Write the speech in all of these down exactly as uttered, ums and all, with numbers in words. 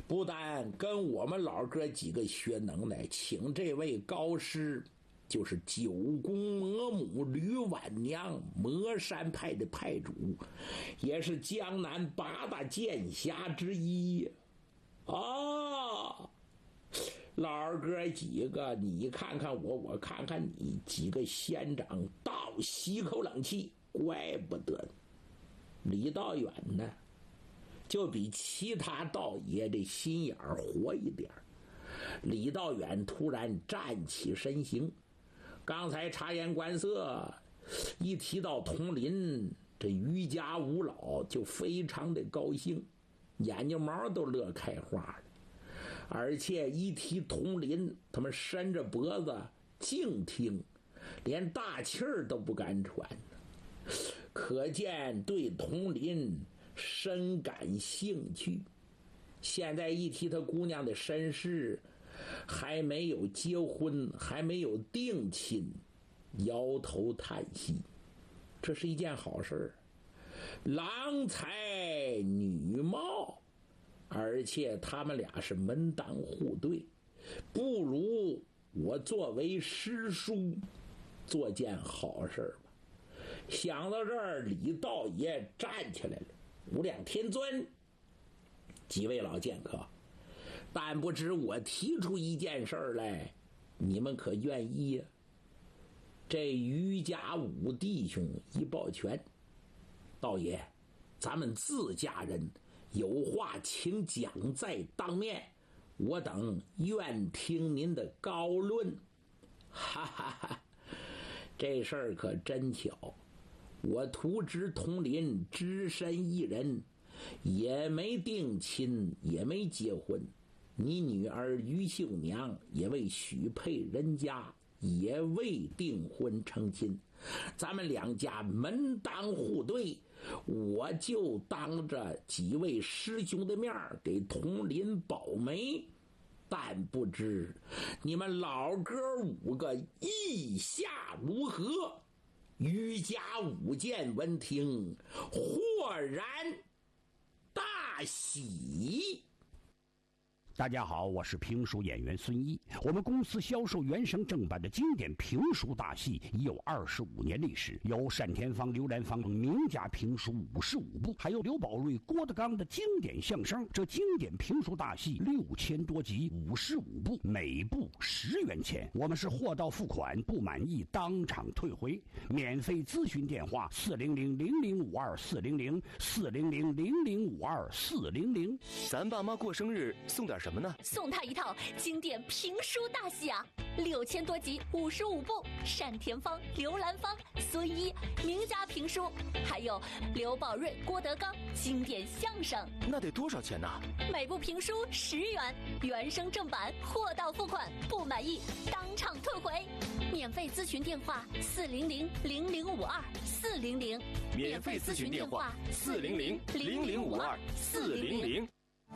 不但跟我们老哥几个学能耐，请这位高师就是九宫魔母吕婉娘，魔山派的派主，也是江南八大剑侠之一啊。老二哥几个，你看看我，我看看你，几个县长倒吸口冷气，怪不得李道远呢就比其他道爷的心眼儿活一点。李道远突然站起身形，刚才察言观色，一提到佟林，这于家五老就非常的高兴，眼睛毛都乐开花了。而且一提佟林，他们伸着脖子静听，连大气儿都不敢喘，可见对佟林深感兴趣。现在一提他姑娘的身世，还没有结婚，还没有定亲，摇头叹息。这是一件好事，郎才女貌，而且他们俩是门当户对，不如我作为师叔做件好事吧。想到这儿，李道爷站起来了，无量天尊，几位老剑客，但不知我提出一件事来，你们可愿意呀？这于家五弟兄一抱拳，道爷，咱们自家人，有话请讲在当面，我等愿听您的高论。哈哈哈，这事儿可真巧，我图知佟林只身一人，也没定亲，也没结婚，你女儿于秀娘也未许配人家，也未订婚成亲，咱们两家门当户对，我就当着几位师兄的面给佟林保媒，但不知你们老哥五个意下如何？于家五剑闻听，豁然大喜。 大家好，我是评书演员孙一。我们公司销售原声正版的经典评书大戏已有二十五年历史，有单田芳、刘兰芳名家评书五十五部，还有刘宝瑞、郭德纲的经典相声。这经典评书大戏六千多集，五十五部，每部十元钱。我们是货到付款，不满意当场退回。免费咨询电话：四零零零零五二四零零四零零零零五二四零零。 咱爸妈过生日送点什么呢？ 送他一套经典评书大戏啊，六千多集，五十五部，单田芳、刘兰芳、孙一名家评书，还有刘宝瑞、郭德纲经典相声。 那得多少钱呢？ 每部评书十元，原声正版，货到付款，不满意当场退回。免费咨询电话：四零零零零五二四零零。 免费咨询电话：四零零零零五二四零零。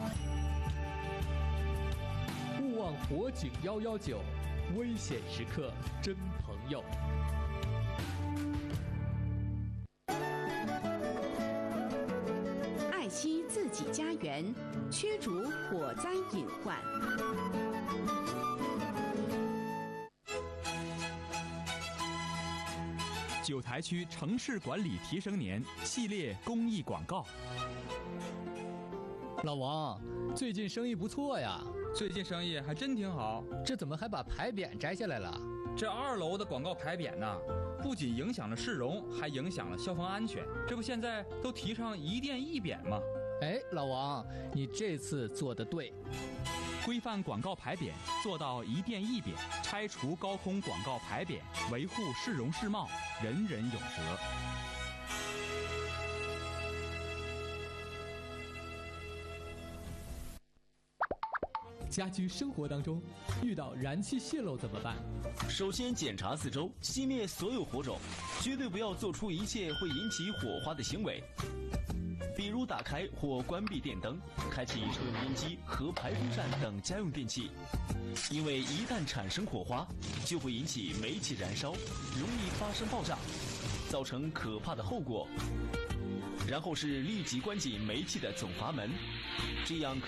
勿忘火警幺幺九，危险时刻真朋友。 爱惜自己家园，驱逐火灾隐患。 九台区城市管理提升年系列公益广告。 老王，最近生意不错呀。 最近生意还真挺好， 这怎么还把牌匾摘下来了？ 这二楼的广告牌匾呢，不仅影响了市容，还影响了消防安全。这不现在都提倡一店一匾吗？ 哎，老王，你这次做得对。 规范广告牌匾，做到一店一匾，拆除高空广告牌匾，维护市容市貌，人人有责。 家居生活当中遇到燃气泄漏怎么办？ 首先检查四周，熄灭所有火种，绝对不要做出一切会引起火花的行为，比如打开或关闭电灯，开启抽油烟机和排风扇等家用电器，因为一旦产生火花，就会引起煤气燃烧，容易发生爆炸，造成可怕的后果。然后是立即关紧煤气的总阀门，这样可以